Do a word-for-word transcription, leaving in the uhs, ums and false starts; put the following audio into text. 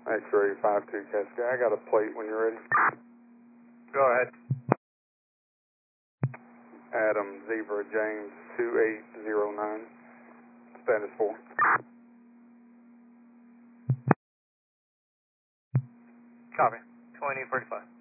X-ray five two Cascade. I got a plate when you're ready. Go ahead. Adam Zebra James two eight zero nine. Status four. Copy. twenty forty-five.